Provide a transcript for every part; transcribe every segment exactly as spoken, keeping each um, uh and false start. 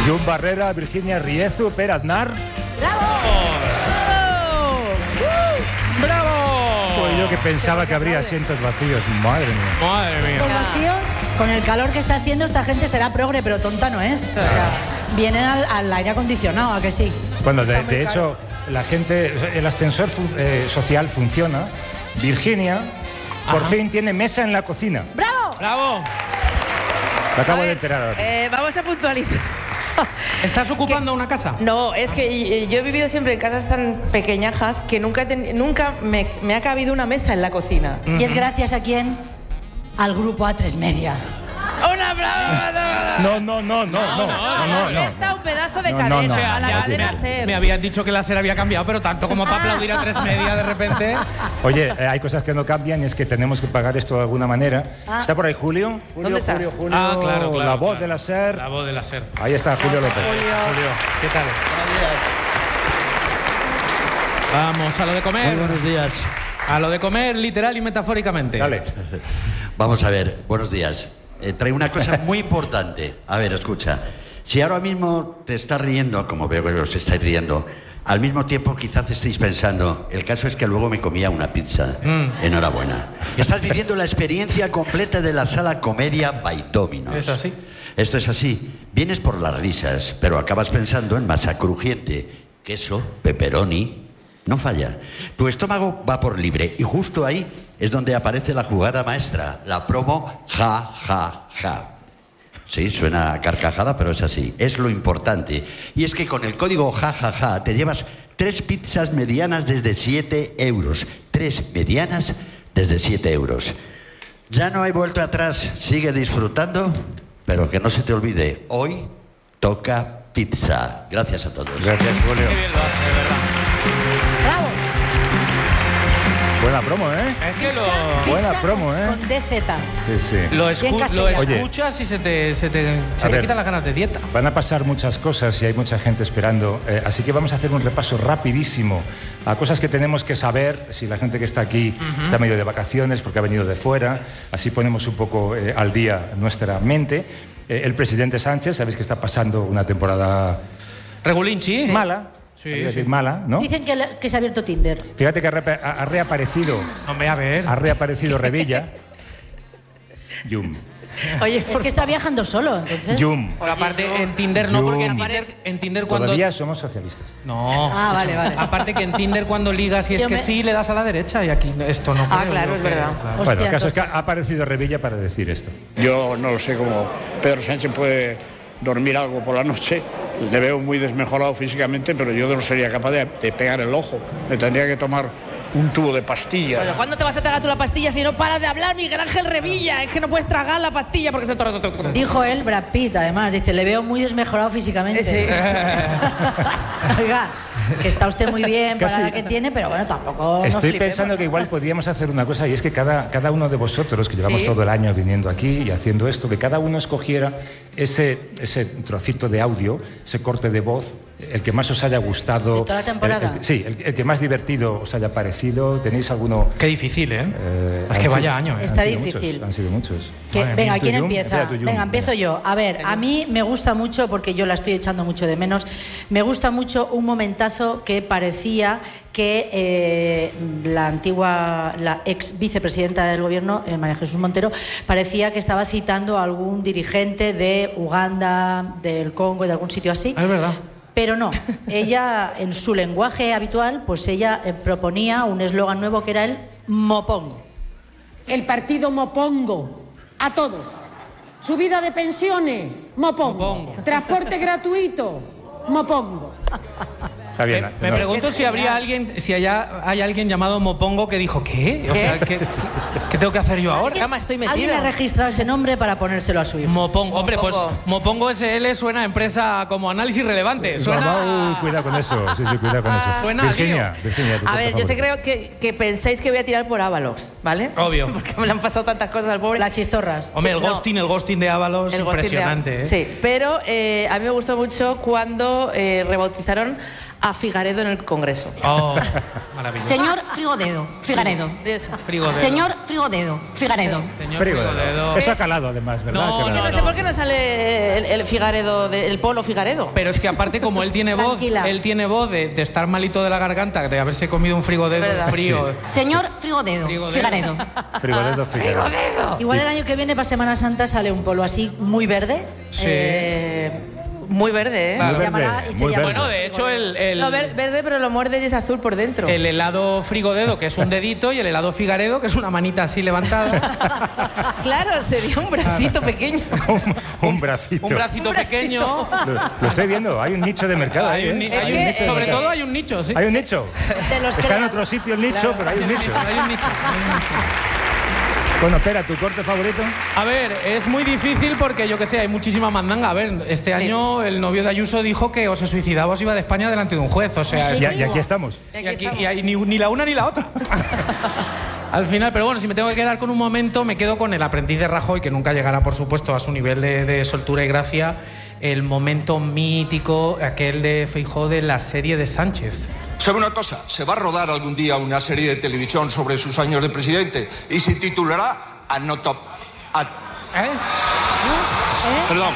Jun Barrera, Virginia Riezu, Per Aznar. ¡Bravo! ¡Bravo! ¡Bravo! Pues yo que pensaba que habría asientos vacíos. Madre mía. Madre mía. Los vacíos, con el calor que está haciendo, esta gente será progre, pero tonta no es. O sea, vienen al, al aire acondicionado, ¿a que sí? Bueno, de, de hecho, la gente, el ascensor fu- eh, social funciona. Virginia, por Ajá. fin, tiene mesa en la cocina. ¡Bravo! ¡Bravo! Me acabo A de ver, enterar ahora. eh, vamos a puntualizar. ¿Estás ocupando una casa? No, es que eh, yo he vivido siempre en casas tan pequeñajas que nunca, he teni- nunca me, me ha cabido una mesa en la cocina. ¿Y es gracias a quién? Al grupo A tres Media. ¡Un aplauso! No, no, no, no, no, A no, la no, no. sexta, un pedazo de No, no, cadena, no. O sea, a la ya cadena me, SER. me habían dicho que la SER había cambiado, pero tanto como para aplaudir a tres media de repente. Oye, eh, hay cosas que no cambian y es que tenemos que pagar esto de alguna manera. Ah. ¿Está por ahí Julio? Julio, ¿Dónde está? Julio, Julio. Ah, claro, claro. La voz claro. de la SER. La voz de la SER. Ahí está Julio López. Julio, ¿qué tal? Vamos a lo de comer. Muy buenos días. A lo de comer, literal y metafóricamente. Dale. Vamos a ver, buenos días. Eh, traigo una cosa muy importante. A ver, escucha. Si ahora mismo te estás riendo, como veo que os estáis riendo, al mismo tiempo quizás estéis pensando, el caso es que luego me comía una pizza. Mm. Enhorabuena. Estás viviendo la experiencia completa de la sala Comedia by Dominos. Es así. Esto es así. Vienes por las risas, pero acabas pensando en masa crujiente, queso, pepperoni. No falla. Tu estómago va por libre y justo ahí es donde aparece la jugada maestra, la promo ja, ja, ja. Sí, suena a carcajada, pero es así. Es lo importante. Y es que con el código ja, ja, ja te llevas tres pizzas medianas desde siete euros. Tres medianas desde siete euros. Ya no hay vuelta atrás. Sigue disfrutando, pero que no se te olvide, hoy toca pizza. Gracias a todos. Gracias, Julio. Qué bien lo hace, de verdad. ¡Bravo! Buena promo, ¿eh? Es que lo, Pizza, Buena pizza promo, ¿eh? Con D Z. Sí, sí. lo, Bien escu- lo castellano. Oye. escuchas y se te, se te, se A te ver. quitan las ganas de dieta. Van a pasar muchas cosas y hay mucha gente esperando. Eh, así que vamos a hacer un repaso rapidísimo a cosas que tenemos que saber si la gente que está aquí está medio de vacaciones porque ha venido de fuera. Así ponemos un poco eh, al día nuestra mente. Eh, el presidente Sánchez, sabéis que está pasando una temporada Regulinchi. mala. Sí, hay que decir sí. mala, ¿no? Dicen que, le- que se ha abierto Tinder. Fíjate que ha, repa- ha- ha reaparecido, Hombre, a ver. ha reaparecido Revilla. Yum. Oye, Es que está viajando solo, entonces. Yum. Pero aparte, en Tinder no, porque en Yum. Tinder, en Tinder cuando... Todavía somos socialistas. No. Ah, vale, vale. Aparte que en Tinder cuando ligas y es Yo que me- sí, le das a la derecha y aquí esto no. Ah, creo, claro, yo es creo, verdad. claro. Hostia, Bueno, el caso es que entonces- ha aparecido Revilla para decir esto. Yo no lo sé cómo Pedro Sánchez puede dormir algo por la noche. Le veo muy desmejorado físicamente, pero yo no sería capaz de, de pegar el ojo. Me tendría que tomar un tubo de pastillas. Bueno, ¿cuándo te vas a tragar tú la pastilla si no paras de hablar, Miguel Ángel Revilla? Es que no puedes tragar la pastilla porque se... Dijo él, Brad Pitt, además. Dice, le veo muy desmejorado físicamente. Sí. Oiga, que está usted muy bien para Casi- la que tiene, pero bueno, tampoco nos Estoy flipemos, pensando que ¿no? igual podríamos hacer una cosa y es que cada, cada uno de vosotros, que llevamos Sí. todo el año viniendo aquí y haciendo esto, que cada uno escogiera ese, ese trocito de audio, ese corte de voz, el que más os haya gustado. ¿De toda la temporada? el- el- sí, el, el que más divertido os haya parecido. ¿Tenéis alguno? Qué difícil, ¿eh? Eh, es han que sido- vaya año, ¿eh? Está han sido difícil. muchos, han sido muchos. Que- Madre venga, mía. ¿quién Tu Yum, empieza? empieza tu Yum, Venga, empiezo venga. yo. A ver, a mí me gusta mucho, porque yo la estoy echando mucho de menos, me gusta mucho un momentazo que parecía que eh, la antigua, la ex vicepresidenta del gobierno, eh, María Jesús Montero, parecía que estaba citando a algún dirigente de Uganda, del Congo y de algún sitio así. Es verdad. Pero no, ella en su lenguaje habitual, pues ella eh, proponía un eslogan nuevo que era el Mopongo. El partido Mopongo, a todo. Subida de pensiones, Mopongo. Mopongo. Transporte gratuito, Mopongo. Está bien. Me, me señor. pregunto Es si habría genial. alguien, si allá hay alguien llamado Mopongo que dijo, ¿qué? O sea, ¿qué, qué tengo que hacer yo ahora? Cama, estoy Alguien metida. ha registrado ese nombre para ponérselo a su hijo. Mopongo. Hombre, pues Mopongo. Mopongo S L suena a empresa como análisis relevante. Suena... Uh, cuidado con eso. Sí, sí, cuidado con eso. Suena a Virginia, lío. Virginia, tu A corte ver, yo sé favorito. creo que, que pensáis que voy a tirar por Ábalos, ¿vale? Obvio. Porque me le han pasado tantas cosas al pobre. Las chistorras. Hombre, el Sí, no. ghosting, el ghosting de Ábalos, El ghosting de- impresionante, ¿eh? Sí, pero eh, a mí me gustó mucho cuando eh, rebautizaron a Figaredo en el Congreso. Oh, maravilloso. Señor Frigodedo, Figaredo. Frigodedo. Señor Frigodedo, Figaredo. Señor Frigodedo. Frigodedo. Eso ha calado además, ¿verdad? No, Que Yo la- no sé por qué no sale el, el Figaredo, de- el polo Figaredo. Pero es que aparte, como él tiene voz, Tranquila. él tiene voz de, de estar malito de la garganta, de haberse comido un frigodedo ¿Verdad? frío. Señor Frigodedo, Frigodedo. Figaredo. Frigodedo, Figueroa. Igual el año que viene para Semana Santa sale un polo así muy verde. Sí. Eh, Muy verde, ¿eh? Claro. se Muy llamará verde, y se muy llamará- verde. Bueno, de hecho, el, el, No, ver- verde, pero lo muerde y es azul por dentro. el helado frigodedo, que es un dedito, y el helado Figaredo, que es una manita así levantada. Claro, sería un bracito pequeño. un, un bracito. Un bracito pequeño. Lo, lo estoy viendo, hay un nicho de mercado ahí. Hay un, ¿eh? ni- Es hay que, un nicho. eh, Sobre que- todo hay un nicho, sí. Hay un nicho. De los Está en crea- otro sitio el nicho, pero hay un nicho. Hay un nicho. hay un nicho. Bueno, espera, ¿tu corte favorito? A ver, es muy difícil porque yo que sé, hay muchísima mandanga. A ver, este año el novio de Ayuso dijo que o se suicidaba o se iba de España delante de un juez. O sea, Sí. Y, y aquí estamos. y aquí y hay ni, ni la una ni la otra. Al final, pero bueno, si me tengo que quedar con un momento, me quedo con el aprendiz de Rajoy, que nunca llegará, por supuesto, a su nivel de, de soltura y gracia. El momento mítico, aquel de Feijóo de la serie de Sánchez. ¿Sabe una cosa? Se va a rodar algún día una serie de televisión sobre sus años de presidente y se titulará Anotop... A... ¿Eh? Perdón.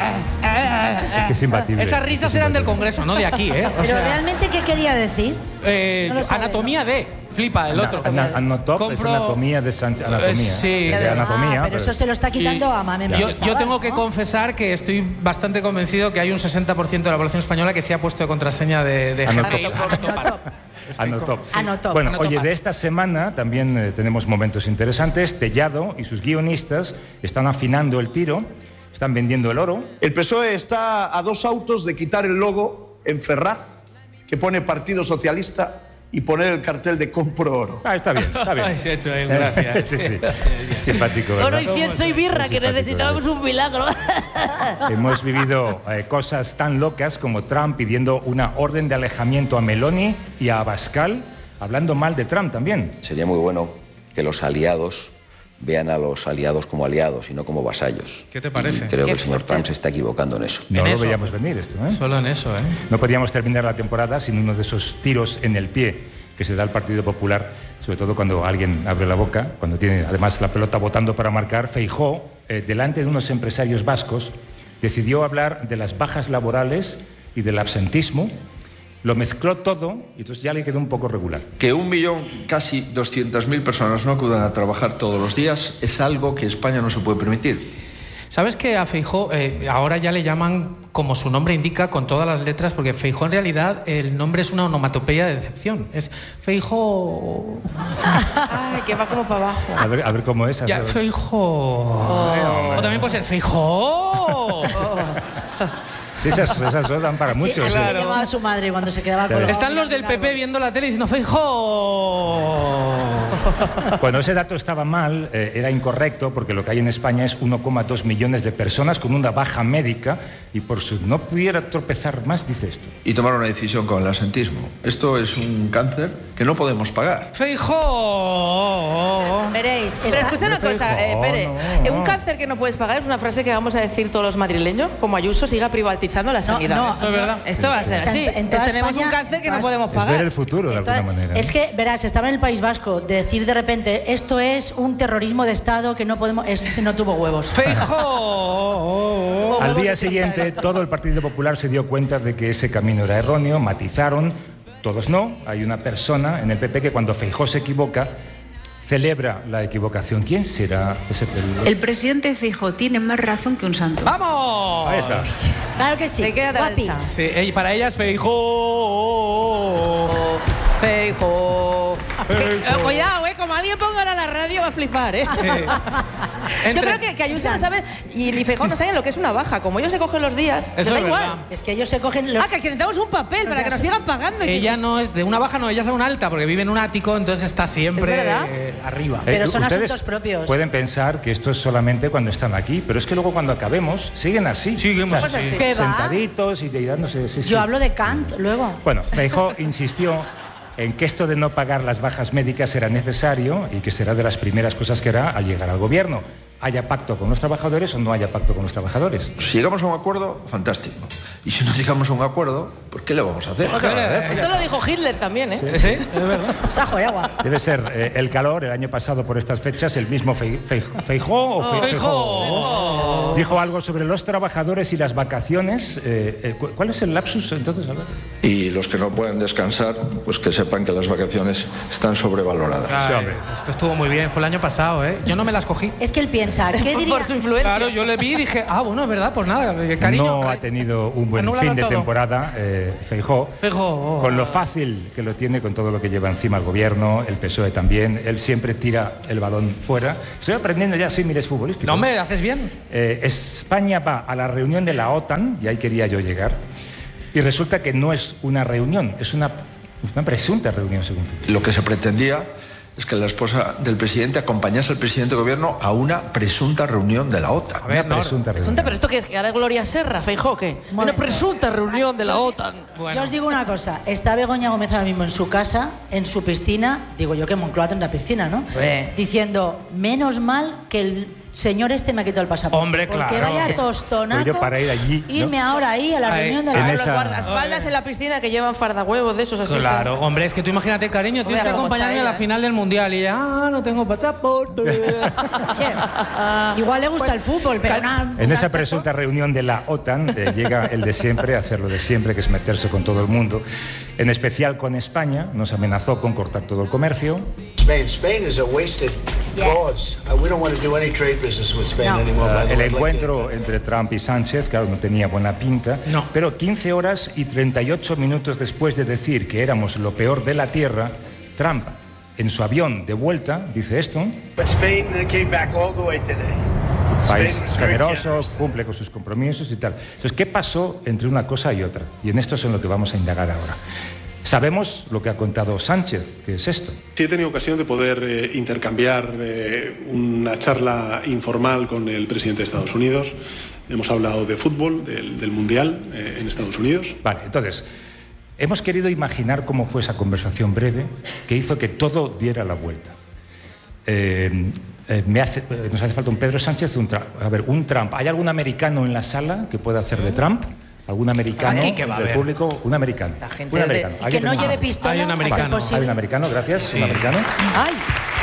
Es que es imbatible. Esas risas eran del Congreso, no de aquí, ¿eh? O Pero sea, realmente, ¿qué quería decir? eh, no lo sabe, anatomía de... Flipa, el otro. Ana- Anotop es Compro- anatomía de Sánchez. Anatomía. Eh, sí. De anatomía. Ah, pero eso se lo está quitando Y a Mame yo, Mendizábal, yo tengo que ¿no? confesar que estoy bastante convencido que hay un sesenta por ciento de la población española que se ha puesto de contraseña de, de Anotop. Gmail. Anotop. Anotop. Anotop. Bueno, Anotop. oye, de esta semana también eh, tenemos momentos interesantes. Tellado y sus guionistas están afinando el tiro, están vendiendo el oro. El P S O E está a dos autos de quitar el logo en Ferraz, que pone Partido Socialista, y poner el cartel de compro oro. Ah, está bien, está bien. Ay, se ha hecho él, gracias. sí, sí. Simpático, ¿verdad? Oro, incienso y birra, que Simpático, necesitábamos un milagro. Hemos vivido eh, cosas tan locas como Trump pidiendo una orden de alejamiento a Meloni y a Abascal, hablando mal de Trump también. Sería muy bueno que los aliados vean a los aliados como aliados y no como vasallos. ¿Qué te parece? Y creo Qué que el señor fuerte. Trump se está equivocando en eso. No En lo eso. veíamos venir esto, ¿eh? Solo en eso, ¿eh? No podíamos terminar la temporada sin uno de esos tiros en el pie que se da al Partido Popular, sobre todo cuando alguien abre la boca, cuando tiene además la pelota botando para marcar. Feijóo, eh, delante de unos empresarios vascos, decidió hablar de las bajas laborales y del absentismo. Lo mezcló todo y entonces ya le quedó un poco regular. Que un millón, casi doscientas mil personas no acudan a trabajar todos los días es algo que España no se puede permitir. ¿Sabes que a Feijóo eh, ahora ya le llaman, como su nombre indica, con todas las letras? Porque Feijóo en realidad el nombre es una onomatopeya de decepción. Es Feijóo... Ay, que va como para abajo. A ver, a ver cómo es. a Ya, ver. Feijóo... O también puede ser Feijóo... Esas, esas dos dan para Sí, mucho. así ¿eh? le llamaba a su madre cuando se quedaba Claro. colgado. Están los del P P viendo la tele diciendo Feijóo... Cuando ese dato estaba mal, eh, era incorrecto, porque lo que hay en España es uno coma dos millones de personas con una baja médica y por si no pudiera tropezar más, dice esto. Y tomar una decisión con el asentismo. Esto es un cáncer que no podemos pagar. Feijóo... Veréis, Pero está- escucha una cosa, eh, espere. no, Eh, no. Un cáncer que no puedes pagar es una frase que vamos a decir todos los madrileños, como Ayuso siga privatizando la sanidad. no, Eso es verdad. Esto va a ser O sea, así. en toda Tenemos España- un cáncer que no todas- podemos Es pagar. ver el futuro de alguna Entonces, manera. es que, verás, estaba en el País Vasco, decir de repente, esto es un terrorismo de Estado que no podemos... Ese no tuvo huevos. Feijóo... Al huevos día de siguiente, triunfar. todo el Partido Popular se dio cuenta de que ese camino era erróneo, matizaron, todos no. Hay una persona en el P P que cuando Feijóo se equivoca, celebra la equivocación. ¿Quién será ese peligro? El presidente Feijóo tiene más razón que un santo. ¡Vamos! Ahí está. Claro que sí. Se queda de Guapi. alza. Sí, ella- para ella es Feijóo... Feijóo. Feijóo. Eh, Cuidado, eh, como alguien ponga ahora la radio va a flipar, eh. Yo Entre- creo que, que Ayuso no sabe y ni Feijóo no saben lo que es una baja. Como ellos se cogen los días, les Eso da es igual. verdad. Es que ellos se cogen los... Ah, que necesitamos un papel para que nos sigan pagando. y que- Ella no es de una baja, no, ella es una alta, porque vive en un ático, entonces está siempre ¿Es verdad? eh, arriba. Pero son ustedes asuntos propios. Pueden pensar que esto es solamente cuando están aquí, pero es que luego cuando acabemos siguen así. Seguimos O sea, así. ¿Qué va? sentaditos y y dándose. sí, sí. Yo hablo de Kant luego. Bueno, Feijóo insistió en que esto de no pagar las bajas médicas era necesario y que será de las primeras cosas que hará al llegar al gobierno. Haya pacto con los trabajadores o no haya pacto con los trabajadores. Si llegamos a un acuerdo, fantástico. Y si no llegamos a un acuerdo, ¿por qué le vamos a hacer? Esto lo dijo Hitler también, ¿eh? Sí, es verdad. Sajo de agua. Debe ser eh, el calor, el año pasado por estas fechas, el mismo Fei- Fei- Feijó o Fe- Feijó. Dijo algo sobre los trabajadores y las vacaciones. Eh, eh, cu- ¿Cuál es el lapsus entonces? A ver. Y los que no pueden descansar, pues que sepan que las vacaciones están sobrevaloradas. Ay, esto estuvo muy bien, fue el año pasado, ¿eh? Yo no me las cogí. Es que él piensa, ¿qué diría? Por su influencia. Claro, yo le vi y dije, ah, bueno, es verdad, pues nada, cariño. No ha tenido un buen Anúlalo fin de todo. temporada, eh, Feijó, Feijó, oh. con lo fácil que lo tiene, con todo lo que lleva encima el gobierno, el P S O E también. Él siempre tira el balón fuera. Estoy aprendiendo ya símiles futbolísticos. No me haces bien. Eh, España va a la reunión de la OTAN, y ahí quería yo llegar, y resulta que no es una reunión, es una, una presunta reunión, según tú. Lo que se pretendía es que la esposa del presidente acompañase al presidente de gobierno a una presunta reunión de la OTAN. A ver, Una no, presunta reunión. Presunta, pero ¿esto qué es? ¿Que ahora es Gloria Serra, Feijó, qué? Una Momento. presunta reunión de la OTAN. bueno. Yo os digo una cosa, está Begoña Gómez ahora mismo en su casa, en su piscina, digo yo que Moncloa tendrá piscina, ¿no? Hombre. Diciendo, menos mal que el señor este me ha quitado el pasaporte. Hombre, Porque claro. vaya Pero tostonaco yo para ir allí, ¿no? irme ahora ahí a la Ahí, reunión de en la Ahora esa- los guardaespaldas en la piscina que llevan fardahuevos de esos así. Claro, hombre, es que tú imagínate, cariño, tienes que Hombre, cómo acompañarme está a la ella, ¿eh? final del mundial y ella, ah, no tengo pasaporte. Oye, igual le gusta el fútbol, pero Cal- una, En una- esa presunta reunión de la OTAN eh, llega el de siempre, a hacer lo de siempre, que es meterse con todo el mundo, en especial con España. Nos amenazó con cortar todo el comercio. Spain. Spain is a wasted cause. Uh, we don't want to do any trade business with Spain anymore. by the El way. encuentro entre Trump y Sánchez, claro, no tenía buena pinta, No. pero quince horas y treinta y ocho minutos después de decir que éramos lo peor de la Tierra, Trump, en su avión de vuelta, dice esto: But Spain uh, came back all the way today. país Spain was very generoso, generous. cumple con sus compromisos y tal. Entonces, ¿qué pasó entre una cosa y otra? Y en esto es en lo que vamos a indagar ahora. Sabemos lo que ha contado Sánchez, que es esto. Sí, he tenido ocasión de poder eh, intercambiar eh, una charla informal con el presidente de Estados Unidos. Hemos hablado de fútbol, del, del Mundial eh, en Estados Unidos. Vale, entonces, hemos querido imaginar cómo fue esa conversación breve que hizo que todo diera la vuelta. Eh, eh, me hace, eh, nos hace falta un Pedro Sánchez, un Trump. A ver, un Trump. ¿Hay algún americano en la sala que pueda hacer de Trump? ¿Algún americano Aquí que va a del haber. público? Un americano. gente un de- americano. que ¿Alguien no tenemos? lleve pistola. Hay un a ser americano. posible. Hay un americano, gracias. Sí. Un americano. ¡Ay!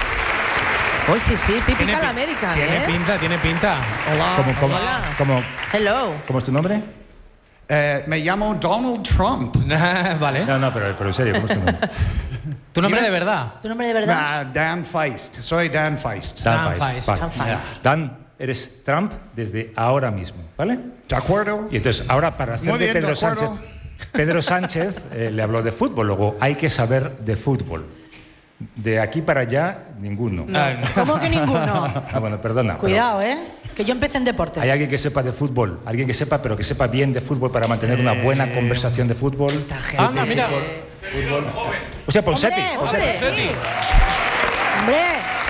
Hoy sí, sí, típica Tiene la pi- América, Tiene ¿eh? pinta, tiene pinta. Hola. ¿Cómo, cómo, Hola. cómo- Hello. cómo es tu nombre? Eh, me llamo Donald Trump. Vale. No, no, pero, pero en serio, ¿cómo es tu nombre? ¿Tu nombre Dime. de verdad? ¿Tu nombre de verdad? Ah, Dan Feist. Soy Dan Feist. Dan Feist. Feist. Vale. Dan Feist. Dan, eres Trump desde ahora mismo, ¿vale? ¿De acuerdo? Y entonces, ahora para hacer Muy de bien, de Pedro acuerdo. Sánchez, Pedro Sánchez eh, le habló de fútbol, luego hay que saber de fútbol. De aquí para allá, ninguno. Ah, ¿Cómo que ninguno? Ah, bueno, perdona. pero Cuidado, ¿eh? Que yo empecé en deportes. ¿hay alguien que sepa de fútbol? Alguien que sepa, pero que sepa bien de fútbol para mantener una buena conversación de fútbol. Anda, mira. O sea, Ponseti. ¡Hombre, Ponseti. hombre! Ponseti. ¡Hombre!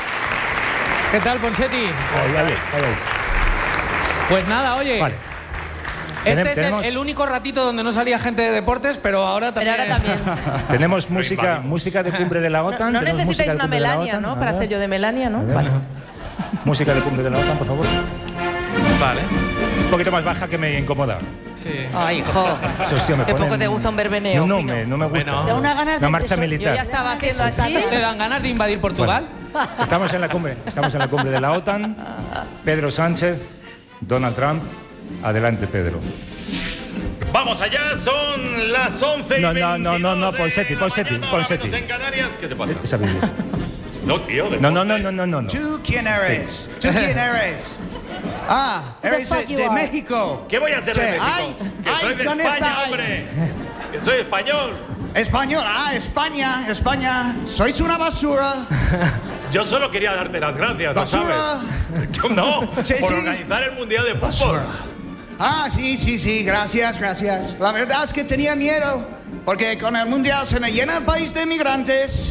¿Qué tal, Ponseti? Ahí, ahí, ahí, ahí. Pues nada, oye. Vale. Este Tenem- es el, tenemos- el único ratito donde no salía gente de deportes, pero ahora Pero también. ahora también. Tenemos música, música de cumbre de la No, OTAN. no tenemos música necesitáis de una cumbre de la Melania, OTAN. ¿no? A Para ver. hacer yo de Melania, ¿no? Vale. Música de cumbre de la OTAN, por favor. Vale. Un poquito más baja que me incomoda. Sí. Ay, hijo. Eso, hostia, me Qué pone- poco te gusta un verbeneo. No, no, Pino. me, no me gusta. Bueno. Da una ganas de- Una marcha de- militar. Yo ya estaba haciendo así. ¿Te dan ganas de invadir Portugal? Estamos en la cumbre, estamos en la cumbre de la OTAN. Pedro Sánchez, Donald Trump. Adelante, Pedro. Vamos allá, son las once y No, no, no, no, no, veintidós de Ponseti, la Ponseti, mañana, Ponseti. menos en Canarias. ¿Qué te pasa? Esa vídeo. No, tío. No, no, no, no, no, no. no. ¿Tú quién eres? ¿Tú quién eres? Ah, eres fuck de, you de are? México. ¿Qué voy a hacer Sí, de México? ay, que ay, soy de ¿dónde España, está? hombre. Que soy español. Español, ah, España, España. Sois una basura. Yo solo quería darte las gracias, ¿lo Basura. sabes? Yo no, Sí, por sí. organizar el Mundial de Fútbol. Ah, sí, sí, sí, gracias, gracias. La verdad es que tenía miedo, porque con el mundial se me llena el país de migrantes.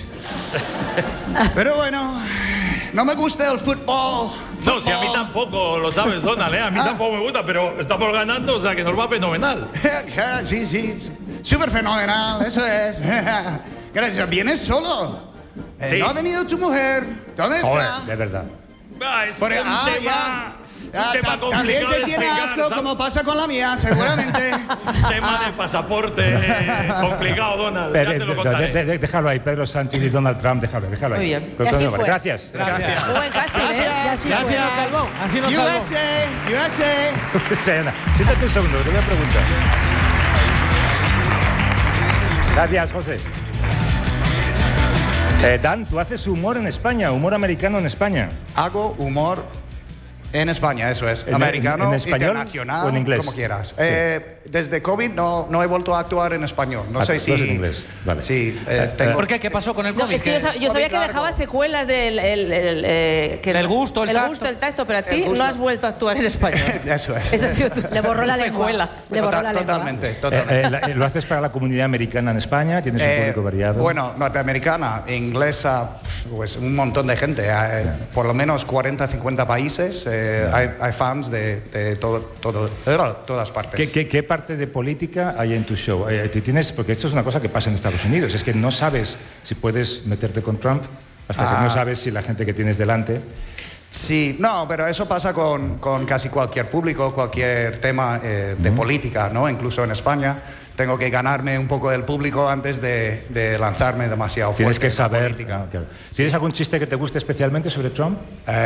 Pero bueno, no me gusta el fútbol. No, si a mí tampoco, lo sabes, Donald, ¿eh? A mí Ah. tampoco me gusta, pero estamos ganando, o sea que nos va fenomenal. Sí, sí, súper fenomenal, eso es. Gracias, ¿vienes solo? Eh, Sí. ¿No ha venido tu mujer? ¿Dónde Joder, está? de verdad. Ah, es Por- un ah, tema ya. Ah, tema ta- también complicado te de tiene explicar, asco, ¿sabes? como pasa con la mía, seguramente. Tema del pasaporte eh, complicado, Donald. Pero, Ya te lo de- contaré. de- de- déjalo ahí, Pedro Sánchez y Donald Trump, déjalo, déjalo ahí. Muy bien. Pero Y así todo vale. fue. Gracias. Gracias. Muy buen casting, ¿eh? Y así Gracias. fue. Así nos salvó. Así nos salvó. U S A, U S A. Siéntate siéntate un segundo, te voy a preguntar. Gracias, José. Eh, Dan, tú haces humor en España, humor americano en España. Hago humor en España, eso es. ¿En- Americano, en español internacional, o en inglés? como quieras. Sí. Eh, desde COVID no, no he vuelto a actuar en español. No Ah, sé tú si... haces en inglés, vale. Sí, eh, tengo... ¿Por qué? ¿Qué pasó con el No, COVID? es que yo, sab- yo sabía que Covid dejaba largo. secuelas del el, el, eh, que El gusto, el el tacto. gusto, el tacto, pero a ti El gusto. no has vuelto a actuar en español. Eso es. Esa ha sido tu Le borró la secuela. lengua. Le borró Tota- la lengua. Totalmente, Eh, totalmente. eh, la- eh, ¿Lo haces para la comunidad americana en España? ¿Tienes un Eh, público variado? Bueno, norteamericana, inglesa, pues un montón de gente. Hay, por lo menos cuarenta, cincuenta países. eh, hay, hay fans de, de todo, todo, de todas partes. ¿Qué, qué, qué parte de política hay en tu show? Eh, ¿te tienes, porque esto es una cosa que pasa en Estados Unidos, es que no sabes si puedes meterte con Trump hasta que Ah. no sabes si la gente que tienes delante... Sí, no, pero eso pasa con, con casi cualquier público, cualquier tema eh, de política, ¿no? Incluso en España tengo que ganarme un poco del público antes de, de lanzarme demasiado fuerte. Tienes que en la saber... política. ah, claro. ¿Tienes algún chiste que te guste especialmente sobre Trump? Eh,